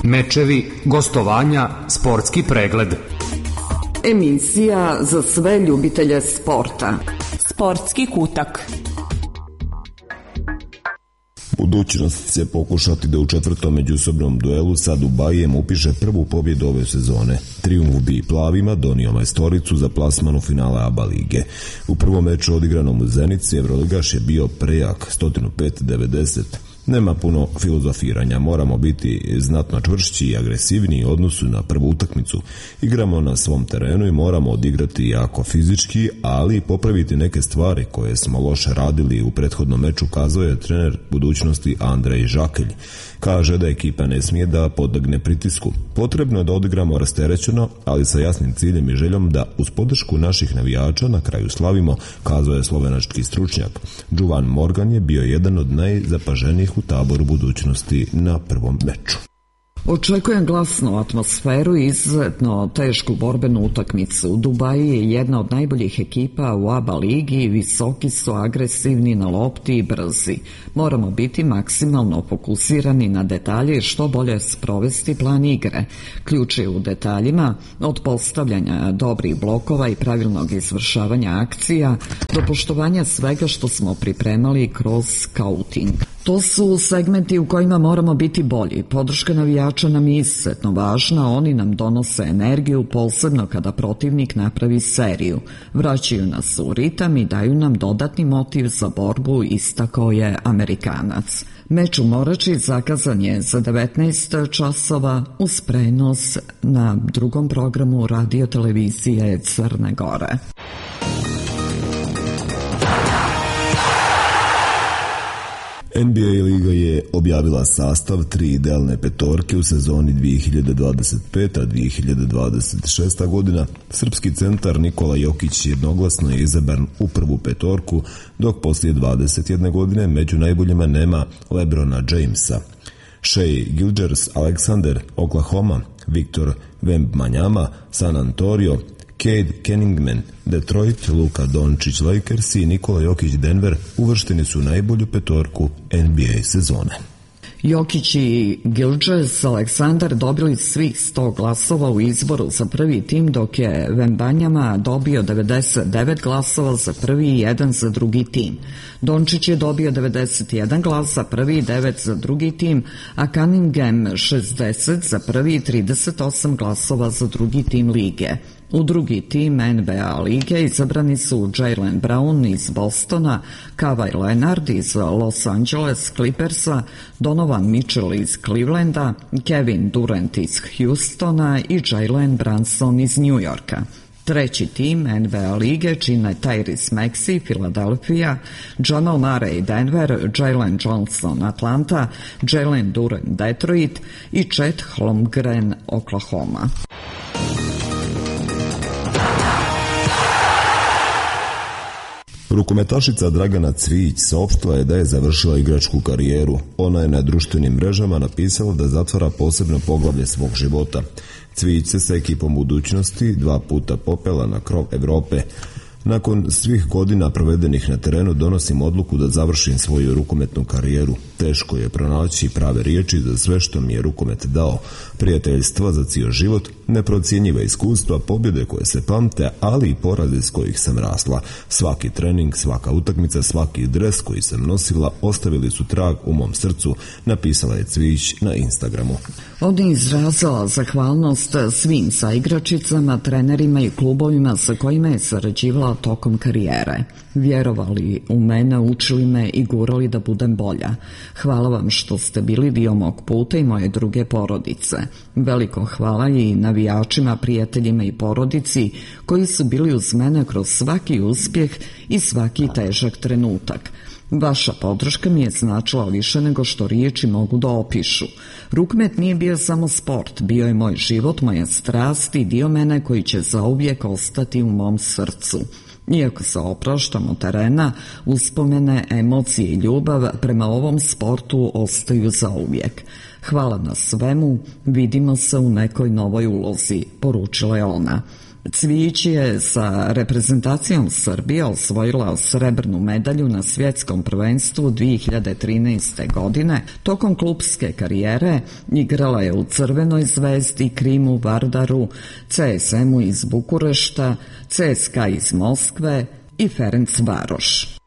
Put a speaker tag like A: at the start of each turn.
A: Mečevi, gostovanja, sportski pregled.
B: Emisija za sve ljubitelje sporta.
C: Sportski kutak.
D: Budućnost će pokušati da u četvrtom međusobnom duelu sa Dubajijem upiše prvu pobjedu ove sezone. Trijumf bi plavima donio majstoricu za plasman u finale ABA lige. U prvom meču odigranom u Zenici Evroligaš je bio prejak 105-90. Nema puno filozofiranja, moramo biti znatno čvršći i agresivniji u odnosu na prvu utakmicu. Igramo na svom terenu i moramo odigrati jako fizički, ali i popraviti neke stvari koje smo loše radili u prethodnom meču, kazao je trener budućnosti Andrej Žakelj. Kaže da ekipa ne smije da podlegne pritisku. Potrebno je da odigramo rasterećeno, ali sa jasnim ciljem i željom da uz podršku naših navijača na kraju slavimo, kazao je slovenački stručnjak. Jovan Morgan je bio jedan od najzapaženijih u taboru budućnosti na prvom meču.
B: Očekujem glasnu atmosferu i izuzetno tešku borbenu utakmicu. Dubaji je jedna od najboljih ekipa u ABA ligi, visoki su, agresivni na lopti i brzi. Moramo biti maksimalno fokusirani na detalje i što bolje sprovesti plan igre. Ključ je u detaljima, od postavljanja dobrih blokova i pravilnog izvršavanja akcija do poštovanja svega što smo pripremali kroz skauting. To su segmenti u kojima moramo biti bolji. Podrška navijača nam je izuzetno važna, oni nam donose energiju, posebno kada protivnik napravi seriju. Vraćaju nas u ritam i daju nam dodatni motiv za borbu, istakao je Amerikanac. Meč u Morači zakazan je za 19 časova uz prenos na drugom programu radio televizije Crne Gore.
D: NBA liga je objavila sastav 3 idealne petorke u sezoni 2025-2026 godina. Srpski centar Nikola Jokić jednoglasno je izabran u prvu petorku, dok poslije 21 godine među najboljima nema LeBrona Jamesa. Shai Gilgeous-Alexander, Oklahoma, Victor Wembanyama, San Antonio, Cade Cunningham, Detroit, Luka Dončić, Lakers i Nikola Jokić, Denver uvršteni su u najbolju petorku NBA sezone.
B: Jokić i Gilgeous-Alexander dobili svih 100 glasova u izboru za prvi tim, dok je Wembanyama dobio 99 glasova za prvi i 1 za drugi tim. Dončić je dobio 91 glas za prvi i 9 za drugi tim, a Cunningham 60 za prvi i 38 glasova za drugi tim lige. U drugi tim NBA lige izabrani su Jaylen Brown iz Bostona, Kawhi Leonard iz Los Angeles Clippersa, Donovan Mitchell iz Clevelanda, Kevin Durant iz Houstona i Jalen Brunson iz New Yorka. Treći tim NBA lige čine Tyrese Maxey, Philadelphia, Jamal Murray, Denver, Jalen Johnson, Atlanta, Jalen Duren, Detroit i Chet Holmgren, Oklahoma.
D: Rukometašica Dragana Cvijić saopštila je da je završila igračku karijeru. Ona je na društvenim mrežama napisala da zatvara posebno poglavlje svog života. Cvijić se sa ekipom budućnosti 2 puta popela na krov Evrope. Nakon svih godina provedenih na terenu donosim odluku da završim svoju rukometnu karijeru. Teško je pronaći prave riječi za sve što mi je rukomet dao. Prijateljstva za cijel život, neprocjenjiva iskustva, pobjede koje se pamte, ali i poraze s kojih sam rasla. Svaki trening, svaka utakmica, svaki dres koji sam nosila ostavili su trag u mom srcu, napisala je Cvijić na Instagramu.
B: Ovdje je izrazila zahvalnost svim saigračicama, trenerima i klubovima sa kojima je sarađivala tokom karijere. Vjerovali u mene, učili me i gurali da budem bolja. Hvala vam što ste bili dio mog puta i moje druge porodice. Veliko hvala i navijačima, prijateljima i porodici koji su bili uz mene kroz svaki uspjeh i svaki težak trenutak. Vaša podrška mi je značila više nego što riječi mogu da opišu. Rukomet nije bio samo sport, bio je moj život, moja strast i dio mene koji će zauvijek ostati u mom srcu. Iako se opraštam od terena, uspomene, emocije i ljubav prema ovom sportu ostaju zauvijek. Hvala na svemu, vidimo se u nekoj novoj ulozi, poručila je ona. Cvijić je sa reprezentacijom Srbije osvojila srebrnu medalju na svjetskom prvenstvu 2013. godine. Tokom klupske karijere igrala je u Crvenoj Zvezdi, Krimu, Vardaru, CSM-u iz Bukurešta, CSKA iz Moskve i Ferencvaroš.